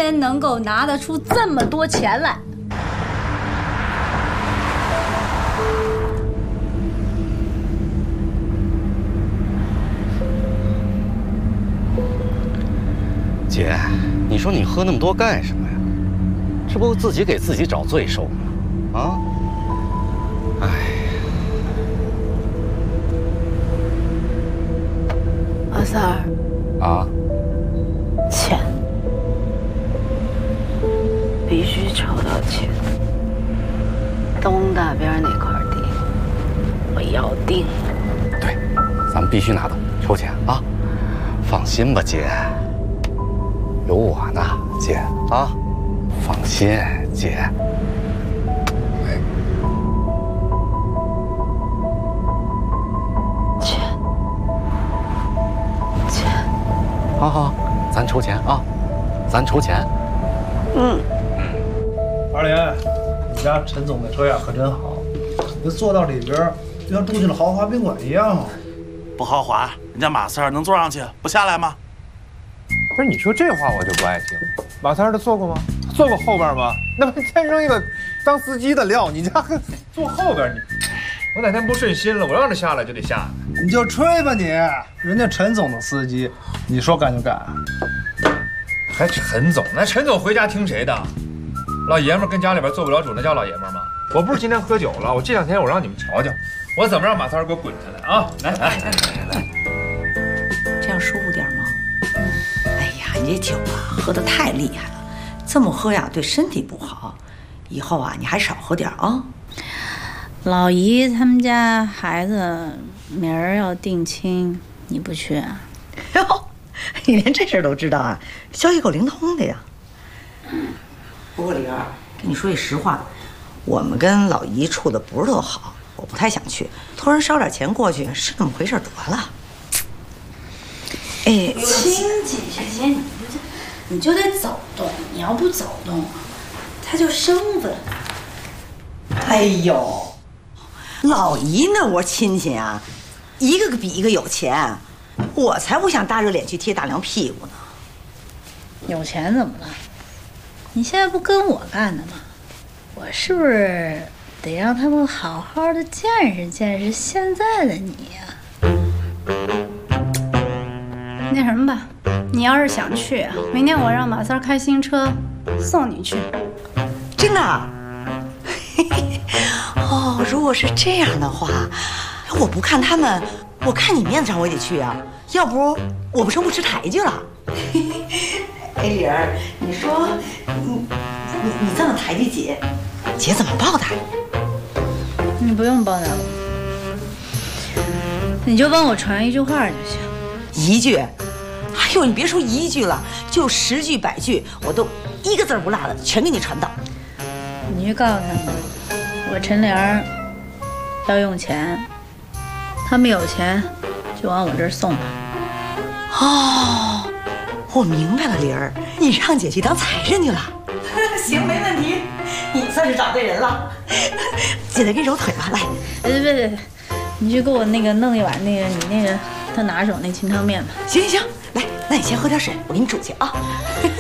天能够拿得出这么多钱来？ 姐，你说你喝那么多干什么呀？这不自己给自己找罪受吗？啊？哎。 老三儿。 啊？ 钱，必须筹到钱。东大边那块地，我要定了。 对，咱们必须拿到，筹钱啊！放心吧，姐，有我呢，姐啊，放心，姐。 钱， 好好，咱筹钱啊，咱筹钱。 二莲，你家陈总的车呀可真好，这坐到里边就像住进了豪华宾馆一样。 不豪华，人家马三能坐上去不下来吗？ 不是你说这话我就不爱听。马三他坐过吗？坐过后边吗？那不天生一个当司机的料，你家坐后边你。我哪天不顺心了，我让他下来就得下来。 你就吹吧你，人家陈总的司机，你说干就干。 还陈总？那陈总回家听谁的？老爷们儿跟家里边做不了主，那叫老爷们儿吗？我不是今天喝酒了，我这两天我让你们瞧瞧，我怎么让马三给我滚下来啊！来， 这样舒服点吗？哎呀，你这酒啊，喝得太厉害了，这么喝呀对身体不好，以后啊你还少喝点啊。 老姨他们家孩子明儿要定亲，你不去啊？ 哟，你连这事儿都知道啊，消息够灵通的呀。不过李儿，跟你说句实话，我们跟老姨处的不是特好，我不太想去。托人捎点钱过去，是那么回事得了。哎， 亲姐姐，你就得走动，你要不走动，他就生分。 哎呦，老姨那窝亲戚啊，一个个比一个有钱，我才不想大热脸去贴大凉屁股呢。 有钱怎么了？你现在不跟我干的吗？我是不是得让他们好好的见识见识现在的你呀？那什么吧，你要是想去，明天我让马三开新车送你去。 真的？哦，如果是这样的话，我不看他们，我看你面子上我也得去啊，要不我不成不识抬举了。哎，李儿，你说你这么抬举姐，姐怎么报答你？ 你不用报答我，你就帮我传一句话就行。 一句？哎呦，你别说一句了，就10句100句，我都一个字儿不落的全给你传到。 你去告诉他们，我陈莲要用钱，他们有钱就往我这儿送吧。 哦，我明白了，玲儿，你让姐去当财神去了。行，没问题，你算是找对人了。姐再给你揉腿吧，来。 别，你去给我那个弄一碗那个你那个他拿手那清汤面吧。 行，来，那你先喝点水，我给你煮去啊。